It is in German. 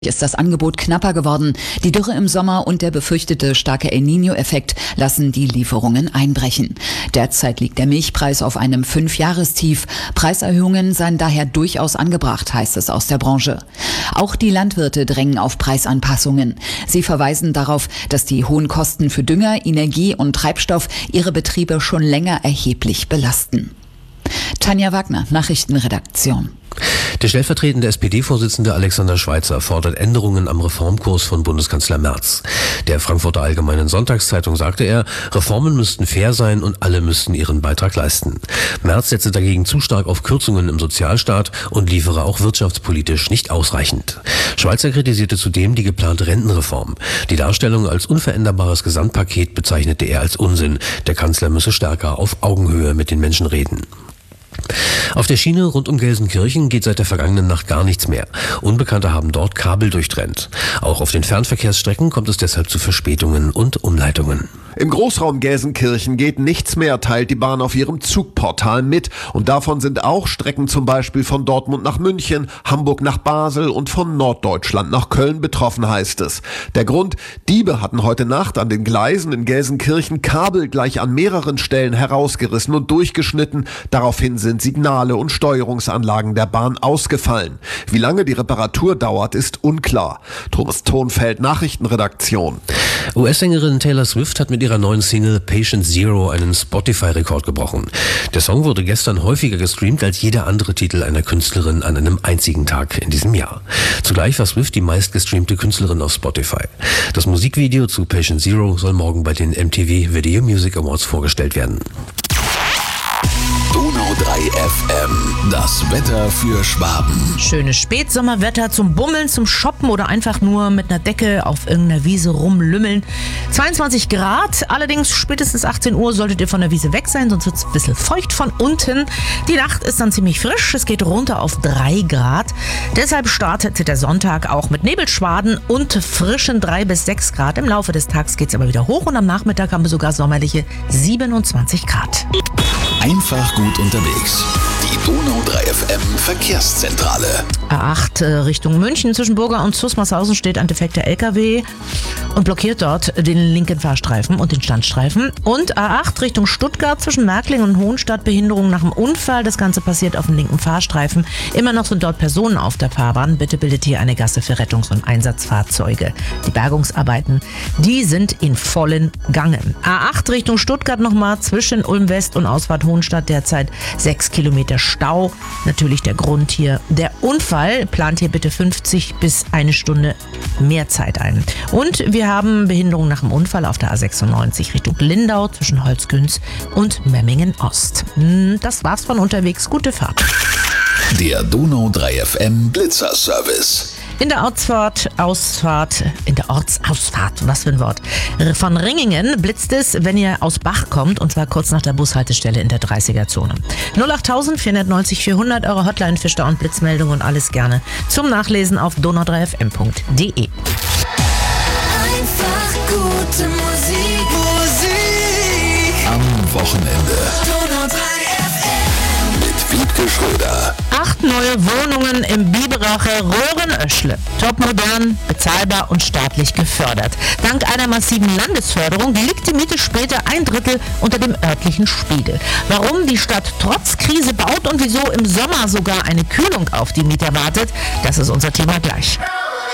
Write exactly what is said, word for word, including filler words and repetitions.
Ist das Angebot knapper geworden. Die Dürre im Sommer und der befürchtete starke El Niño-Effekt lassen die Lieferungen einbrechen. Derzeit liegt der Milchpreis auf einem Fünfjahrestief. Preiserhöhungen seien daher durchaus angebracht, heißt es aus der Branche. Auch die Landwirte drängen auf Preisanpassungen. Sie verweisen darauf, dass die hohen Kosten für Dünger, Energie und Treibstoff ihre Betriebe schon länger erheblich belasten. Tanja Wagner, Nachrichtenredaktion. Der stellvertretende S P D-Vorsitzende Alexander Schweitzer fordert Änderungen am Reformkurs von Bundeskanzler Merz. Der Frankfurter Allgemeinen Sonntagszeitung sagte er, Reformen müssten fair sein und alle müssten ihren Beitrag leisten. Merz setze dagegen zu stark auf Kürzungen im Sozialstaat und liefere auch wirtschaftspolitisch nicht ausreichend. Schweitzer kritisierte zudem die geplante Rentenreform. Die Darstellung als unveränderbares Gesamtpaket bezeichnete er als Unsinn. Der Kanzler müsse stärker auf Augenhöhe mit den Menschen reden. Auf der Schiene rund um Gelsenkirchen geht seit der vergangenen Nacht gar nichts mehr. Unbekannte haben dort Kabel durchtrennt. Auch auf den Fernverkehrsstrecken kommt es deshalb zu Verspätungen und Umleitungen. Im Großraum Gelsenkirchen geht nichts mehr, teilt die Bahn auf ihrem Zugportal mit. Und davon sind auch Strecken zum Beispiel von Dortmund nach München, Hamburg nach Basel und von Norddeutschland nach Köln betroffen, heißt es. Der Grund: Diebe hatten heute Nacht an den Gleisen in Gelsenkirchen Kabel gleich an mehreren Stellen herausgerissen und durchgeschnitten. Daraufhin sind Signale und Steuerungsanlagen der Bahn ausgefallen. Wie lange die Reparatur dauert, ist unklar. Thomas Thonfeld, Nachrichtenredaktion. U S-Sängerin Taylor Swift hat mit ihrer neuen Single Patient Zero einen Spotify-Rekord gebrochen. Der Song wurde gestern häufiger gestreamt als jeder andere Titel einer Künstlerin an einem einzigen Tag in diesem Jahr. Zugleich war Swift die meistgestreamte Künstlerin auf Spotify. Das Musikvideo zu Patient Zero soll morgen bei den M T V Video Music Awards vorgestellt werden. Donau drei F M, das Wetter für Schwaben. Schönes Spätsommerwetter zum Bummeln, zum Shoppen oder einfach nur mit einer Decke auf irgendeiner Wiese rumlümmeln. zweiundzwanzig Grad, allerdings spätestens achtzehn Uhr solltet ihr von der Wiese weg sein, sonst wird es ein bisschen feucht von unten. Die Nacht ist dann ziemlich frisch, es geht runter auf drei Grad. Deshalb startet der Sonntag auch mit Nebelschwaden und frischen drei bis sechs Grad. Im Laufe des Tages geht es aber wieder hoch und am Nachmittag haben wir sogar sommerliche siebenundzwanzig Grad. Einfach gut unterwegs. Die Donau drei F M Verkehrszentrale. A acht äh, Richtung München zwischen Burger und Zusmarshausen steht ein defekter L K W und blockiert dort den linken Fahrstreifen und den Standstreifen. Und A acht Richtung Stuttgart zwischen Märkling und Hohenstadt Behinderung nach dem Unfall. Das Ganze passiert auf dem linken Fahrstreifen. Immer noch sind dort Personen auf der Fahrbahn. Bitte bildet hier eine Gasse für Rettungs- und Einsatzfahrzeuge. Die Bergungsarbeiten, die sind in vollen Gange. A acht Richtung Stuttgart nochmal zwischen Ulm West und Ausfahrt Hohenstadt derzeit sechs Kilometer Stau. Natürlich der Grund hier. Der Unfall, plant hier bitte fünfzig bis eine Stunde mehr Zeit ein. Und wir haben Behinderung nach dem Unfall auf der A sechsundneunzig Richtung Lindau zwischen Holzgünz und Memmingen Ost. Das war's von unterwegs. Gute Fahrt. Der Donau drei F M Blitzer-Service. In der Ortsfahrt, Ausfahrt, in der Ortsausfahrt, was für ein Wort, von Ringingen blitzt es, wenn ihr aus Bach kommt, und zwar kurz nach der Bushaltestelle in der dreißiger-Zone. null acht vier neun null vierhundert, eure Hotline für Stau- und Blitzmeldungen und alles gerne zum Nachlesen auf donau drei f m punkt d e. Einfach gute Musik. Musik. Am Wochenende. Donau drei F M. Mit Wiebke Schröder. Acht neue Wohnungen im Biberacher Röhrenöschle. Topmodern, bezahlbar und staatlich gefördert. Dank einer massiven Landesförderung liegt die Miete später ein Drittel unter dem örtlichen Spiegel. Warum die Stadt trotz Krise baut und wieso im Sommer sogar eine Kühlung auf die Mieter wartet, das ist unser Thema gleich.